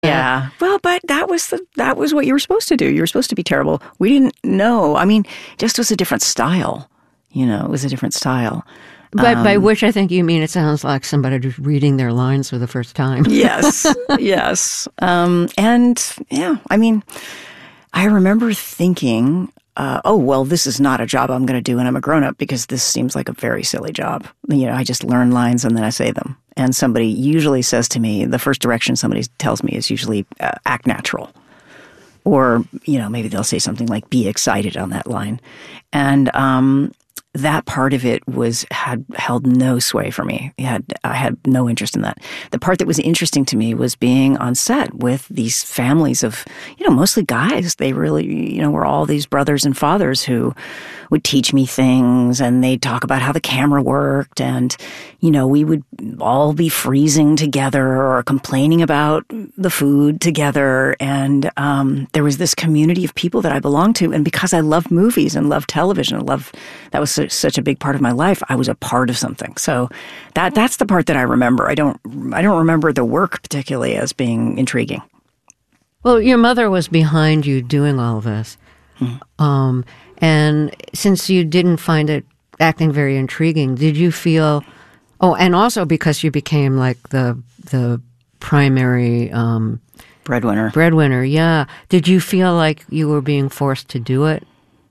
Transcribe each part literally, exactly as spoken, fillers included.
Yeah. Well, but that was the that was what you were supposed to do. You were supposed to be terrible. We didn't know. I mean, just was a different style. You know, it was a different style. But um, by which I think you mean it sounds like somebody just reading their lines for the first time. Yes, yes. Um, and yeah, I mean, I remember thinking, uh, oh, well, this is not a job I'm going to do when I'm a grown-up because this seems like a very silly job. You know, I just learn lines and then I say them. And somebody usually says to me, the first direction somebody tells me is usually uh, act natural. Or, you know, maybe they'll say something like, be excited on that line. And um, that part of it was had held no sway for me. It had, I had no interest in that. The part that was interesting to me was being on set with these families of, you know, mostly guys. They really, you know, were all these brothers and fathers who would teach me things, and they'd talk about how the camera worked, and, you know, we would all be freezing together or complaining about the food together. And um, there was this community of people that I belonged to, and because I loved movies and loved television and loved, that was such, such a big part of my life, I was a part of something. So that that's the part that I remember. I don't I don't remember the work particularly as being intriguing. Well, your mother was behind you doing all this. Hmm. Um, and since you didn't find it acting very intriguing, did you feel, oh, and also because you became like the the primary um, breadwinner. Breadwinner, yeah. Did you feel like you were being forced to do it?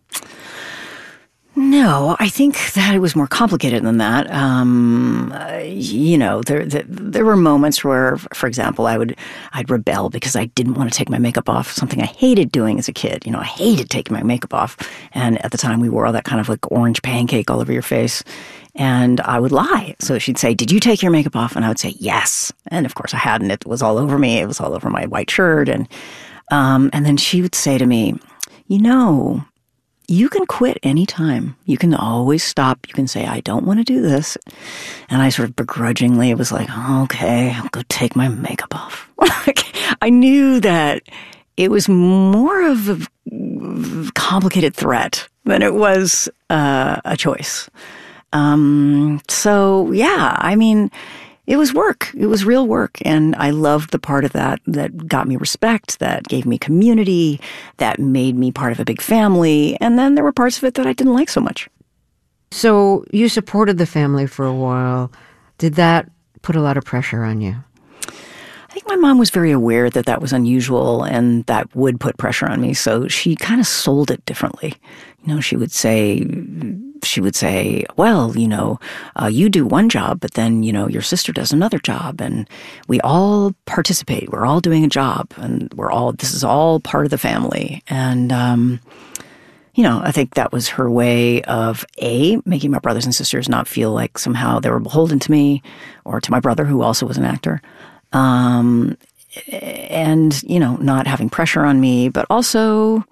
No, I think that it was more complicated than that. Um, uh, you know, there, there there were moments where, for example, I would I'd rebel because I didn't want to take my makeup off. Something I hated doing as a kid. You know, I hated taking my makeup off. And at the time, we wore all that kind of like orange pancake all over your face. And I would lie. So she'd say, "Did you take your makeup off?" And I would say, "Yes." And of course, I hadn't. It was all over me. It was all over my white shirt. And um, and then she would say to me, "You know, you can quit anytime. You can always stop. You can say, I don't want to do this." And I sort of begrudgingly was like, okay, I'll go take my makeup off. I knew that it was more of a complicated threat than it was uh, a choice. Um, so, yeah, I mean, it was work. It was real work. And I loved the part of that that got me respect, that gave me community, that made me part of a big family. And then there were parts of it that I didn't like so much. So you supported the family for a while. Did that put a lot of pressure on you? I think my mom was very aware that that was unusual and that would put pressure on me. So she kind of sold it differently. You know, she would say, she would say, well, you know, uh, you do one job, but then, you know, your sister does another job, and we all participate. We're all doing a job, and we're all, this is all part of the family. And, um, you know, I think that was her way of, A, making my brothers and sisters not feel like somehow they were beholden to me or to my brother, who also was an actor. Um, and, you know, not having pressure on me, but also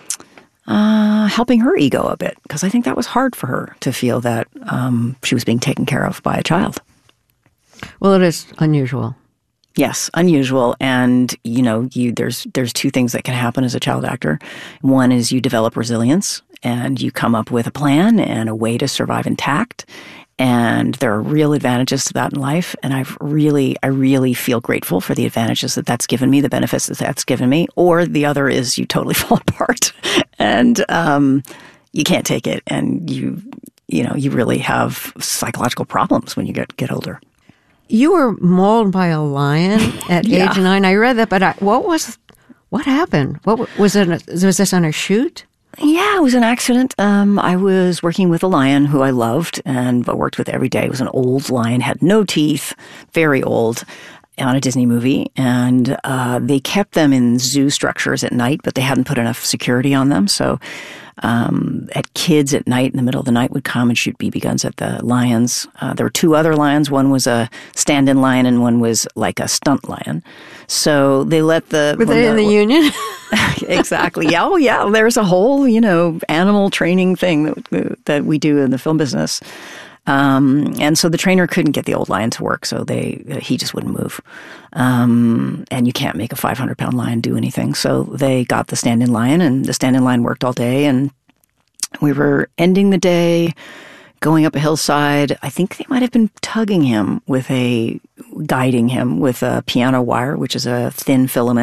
uh, helping her ego a bit, because I think that was hard for her to feel that um, she was being taken care of by a child. Well, it is unusual. Yes, unusual. And, you know, you there's there's two things that can happen as a child actor. One is you develop resilience and you come up with a plan and a way to survive intact. And there are real advantages to that in life. And I've really, I really feel grateful for the advantages that that's given me, the benefits that that's given me. Or the other is you totally fall apart and um, you can't take it. And you, you know, you really have psychological problems when you get, get older. You were mauled by a lion at Yeah. age nine. I read that, but I, what was, what happened? What was it? Was this on a shoot? Yeah, it was an accident. Um, I was working with a lion who I loved and worked with every day. It was an old lion, had no teeth, very old, on a Disney movie. And uh, they kept them in zoo structures at night, but they hadn't put enough security on them. So um, at kids at night, in the middle of the night, would come and shoot B B guns at the lions. Uh, there were two other lions. One was a stand-in lion and one was like a stunt lion. So they let the... Were they in the union? Exactly. Yeah. Oh, yeah. There's a whole, you know, animal training thing that that we do in the film business. Um, and so the trainer couldn't get the old lion to work, so they he just wouldn't move. Um, and you can't make a five hundred pound lion do anything. So they got the stand-in lion, and the stand-in lion worked all day. And we were ending the day, going up a hillside. I think they might have been tugging him with a, guiding him with a piano wire, which is a thin filament.